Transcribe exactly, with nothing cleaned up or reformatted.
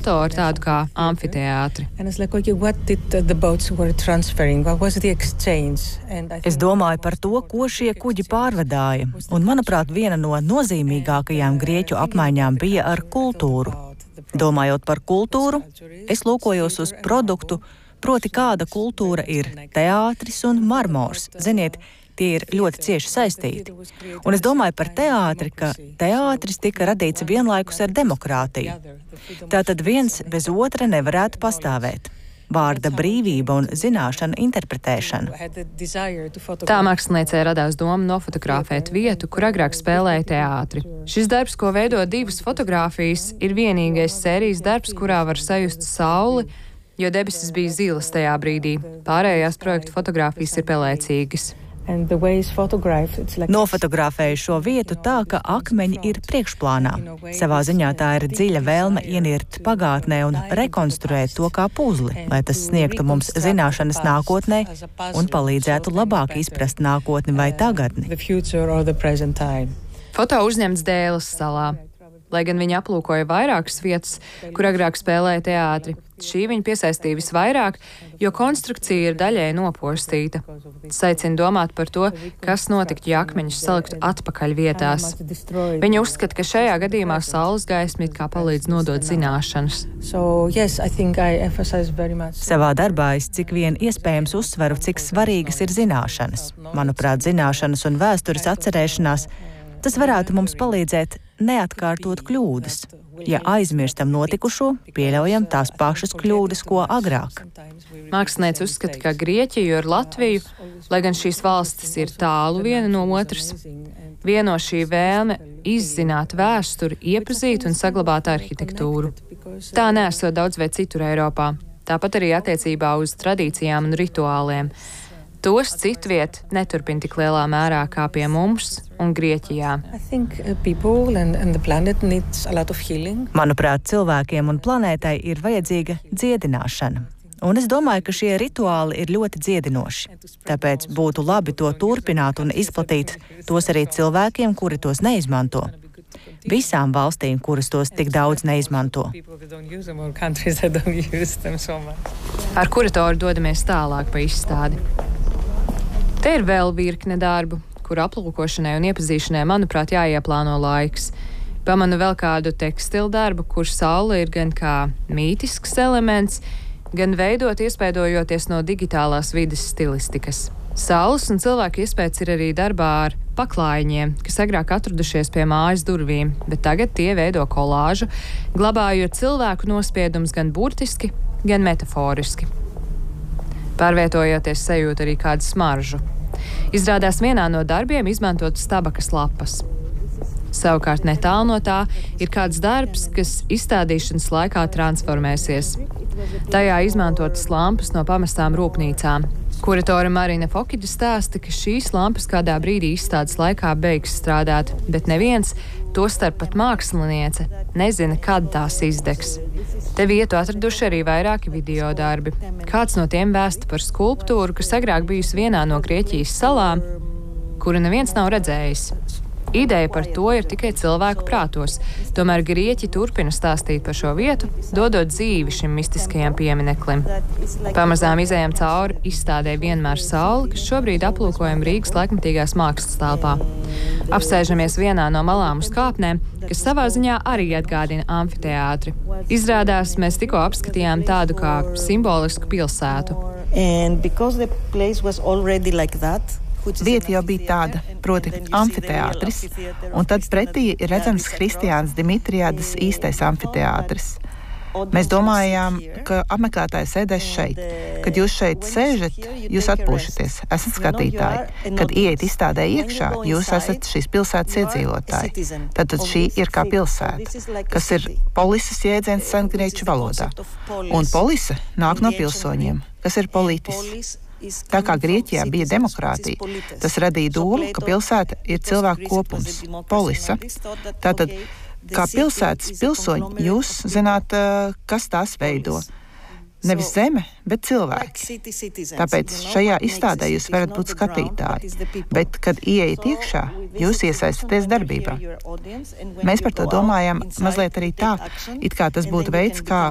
motoru, tādu kā amfiteātri. Es domāju par to, ko šie kuģi pārvadāja, un, manuprāt, viena no nozīmīgākajām grieķu apmaiņām bija ar kultūru. Domājot par kultūru, es lūkojos uz produktu, proti kāda kultūra ir teātris un marmors. Ziniet, tie ir ļoti cieši saistīti. Un es domāju par teātri, ka teātris tika radīts vienlaikus ar demokrātiju. Tātad viens bez otra nevarētu pastāvēt. Vārda brīvība un zināšana interpretēšana. Tā māksliniecei radās doma nofotografēt vietu, kur agrāk spēlēja teātri. Šis darbs, ko veido divas fotogrāfijas, ir vienīgais sērijas darbs, kurā var sajust sauli, jo debesis bija zilas tajā brīdī. Pārējās projektu fotogrāfijas ir pelēcīgas. Nofotografēju šo vietu tā, ka akmeņi ir priekšplānā. Savā ziņā tā ir dziļa vēlme ienirt pagātnē un rekonstruēt to kā puzli, lai tas sniegtu mums zināšanas nākotnē un palīdzētu labāk izprast nākotni vai tagadni. Foto uzņemts Dēlas salā. Lai gan viņi aplūkoja vairākas vietas, kur agrāk spēlēja teātri, šī viņa piesaistīja visvairāk, jo konstrukcija ir daļai nopostīta. Tas aicina domāt par to, kas notiktu, ja akmeņus saliktu atpakaļ vietās. Viņa uzskata, ka šajā gadījumā saules gaisma it kā palīdz nodot zināšanas. Savā darbā es cik vien iespējams uzsveru, cik svarīgas ir zināšanas. Manuprāt, zināšanas un vēstures atcerēšanās, tas varētu mums palīdzēt neatkārtot kļūdas. Ja aizmirstam notikušo, pieļaujam tās pašas kļūdas, ko agrāk. Mākslinieci uzskata, ka Grieķiju ar Latviju, lai gan šīs valstis ir tālu viena no otras, vieno šī vēlme izzināt vēsturi, iepazīt un saglabāt arhitektūru. Tā neesot daudz vai citur Eiropā, tāpat arī attiecībā uz tradīcijām un rituāliem. Tos citviet neturpina tik lielā mērā kā pie mums un Grieķijā. Manuprāt, cilvēkiem un planētai ir vajadzīga dziedināšana. Un es domāju, ka šie rituāli ir ļoti dziedinoši. Tāpēc būtu labi to turpināt un izplatīt tos arī cilvēkiem, kuri tos neizmanto. Visām valstīm, kuras tos tik daudz neizmanto. Ar kuratoru dodamies tālāk pa izstādi. Te ir vēl virkne darbu, kur aplūkošanai un iepazīšanai, manuprāt, jāieplāno laiks. Pamanu vēl kādu tekstilu darbu, kur saule ir gan kā mītisks elements, gan veidot iespaidojoties no digitālās vides stilistikas. Saules un cilvēku iespējas ir arī darbā ar paklājiņiem, kas agrāk atradušies pie mājas durvīm, bet tagad tie veido kolāžu, glabājot cilvēku nospiedumus gan burtiski, gan metaforiski. Pārvietojoties sajūt arī kādu smaržu. Izrādās vienā no darbiem izmantotas tabakas lapas. Savukārt netālu no tā ir kāds darbs, kas izstādīšanas laikā transformēsies. Tajā izmantotas lampas no pamestām rūpnīcām. Kuratore Marina Fokiģa stāsta, ka šīs lampas kādā brīdī izstādes laikā beigs strādāt, bet neviens, tostarp pat māksliniece, nezina, kad tās izdegs. Te vietu atraduši arī vairāki video darbi. Kāds no tiem vēsta par skulptūru, kas agrāk bijusi vienā no Grieķijas salām, kuru neviens nav redzējis. Ideja par to ir tikai cilvēku prātos, tomēr grieķi turpina stāstīt par šo vietu, dodot dzīvi šim mistiskajam piemineklim. Pamazām izējām cauri izstādē Vienmēr saule, kas šobrīd aplūkojam Rīgas laikmatīgās mākslas telpā. Apsēžamies vienā no malām uz kāpnēm, kas savā ziņā arī atgādina amfiteātri. Izrādās, mēs tikko apskatījām tādu kā simbolisku pilsētu. Vieta jau bija tāda, proti amfiteātris, un tad pretī ir redzams Kristiāns Dimitrijādas īstais amfiteātris. Mēs domājām, ka apmeklētāji sēdēs šeit. Kad jūs šeit sēžat, jūs atpūšaties, esat skatītāji. Kad ieiet izstādē iekšā, jūs esat šīs pilsētas iedzīvotāji. Tātad šī ir kā pilsēta, kas ir polises jēdziens sengrieķu valodā. Un polise nāk no pilsoņiem, kas ir politis. Tā kā Grieķijā bija demokrātija, tas radīja domu, ka pilsēta ir cilvēku kopums, polisa. Tātad, kā pilsētas pilsoņi, jūs zināt, kas tās veido. Nevis zeme, bet cilvēki. Tāpēc šajā izstādē jūs varat būt skatītāji, bet, kad ieiet iekšā, jūs iesaistaties darbībā. Mēs par to domājam mazliet arī tā, it kā tas būtu veids, kā